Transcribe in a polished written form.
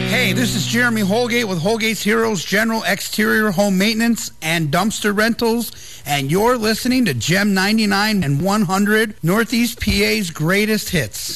Hey, this is Jeremy Holgate with Holgate's Heroes General Exterior Home Maintenance and Dumpster Rentals, and you're listening to Gem 99 and 100, Northeast PA's greatest hits.